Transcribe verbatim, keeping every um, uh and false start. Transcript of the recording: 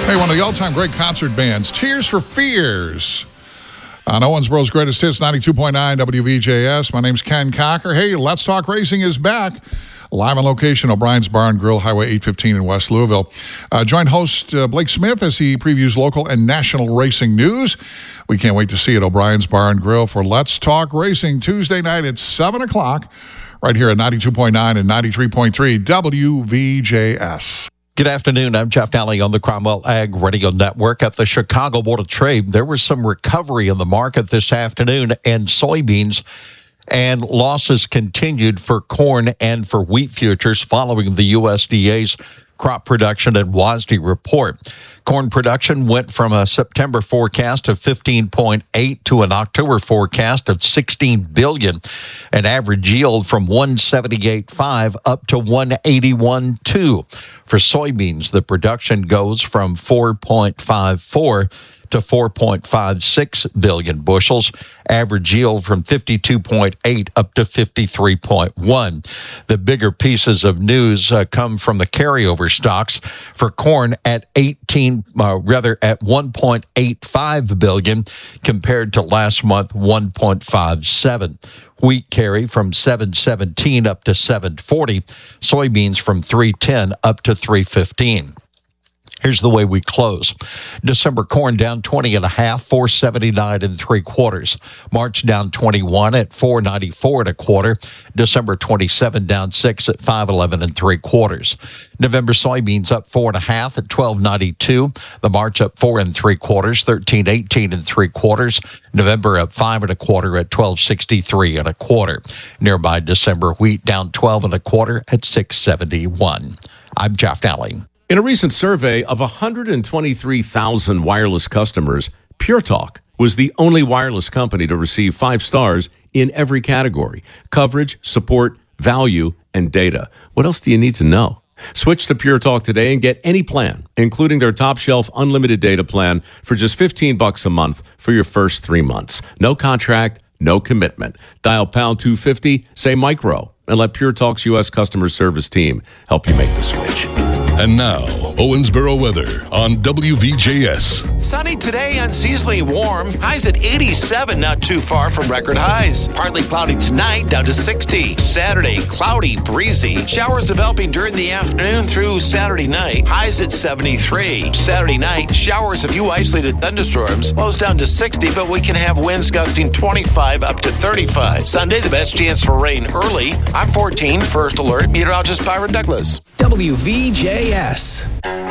Hey, one of the all-time great concert bands, Tears for Fears. On Owensboro's Greatest Hits, ninety-two point nine W V J S. My name's Ken Cocker. Hey, Let's Talk Racing is back. Live on location, O'Brien's Bar and Grill, Highway eight fifteen in West Louisville. Uh, join host uh, Blake Smith as he previews local and national racing news. We can't wait to see you at O'Brien's Bar and Grill for Let's Talk Racing Tuesday night at seven o'clock, right here at ninety-two point nine and ninety-three point three W V J S. Good afternoon. I'm Jeff Nally on the Cromwell Ag Radio Network. At the Chicago Board of Trade, there was some recovery in the market this afternoon and soybeans, and losses continued for corn and for wheat futures following the U S D A's crop production and W A S D report. Corn production went from a September forecast of fifteen point eight to an October forecast of sixteen billion, an average yield from one seventy-eight point five up to one eighty-one point two. For soybeans, the production goes from four point five four to four point five six billion bushels, average yield from fifty-two point eight up to fifty-three point one. The bigger pieces of news uh, come from the carryover stocks. For corn at eighteen, uh, rather at one point eight five billion compared to last month one point five seven. Wheat carry from seven seventeen up to seven forty. Soybeans from three ten up to three fifteen. Here's the way we close. December corn down twenty and a half, four seventy-nine and three quarters. March down twenty-one at four ninety-four and a quarter. December twenty-seven down six at five eleven and three quarters. November soybeans up four and a half at twelve ninety-two. The March up four and three quarters, thirteen eighteen and three quarters. November up five and a quarter at twelve sixty-three and a quarter. Nearby December wheat down twelve and a quarter at six seventy-one. I'm Jeff Nally. In a recent survey of one hundred twenty-three thousand wireless customers, Pure Talk was the only wireless company to receive five stars in every category: coverage, support, value, and data. What else do you need to know? Switch to Pure Talk today and get any plan, including their top shelf unlimited data plan, for just fifteen bucks a month for your first three months. No contract, no commitment. Dial pound two fifty, say micro, and let Pure Talk's U S customer service team help you make the switch. And now, Owensboro weather on W V J S. Sunny today, unseasonably warm. Highs at eighty-seven, not too far from record highs. Partly cloudy tonight, down to sixty. Saturday, cloudy, breezy. Showers developing during the afternoon through Saturday night. Highs at seventy-three. Saturday night, showers, a few isolated thunderstorms. Lows down to sixty, but we can have winds gusting twenty-five up to thirty-five. Sunday, the best chance for rain early. I'm fourteen, first alert. Meteorologist Byron Douglas. W V J S.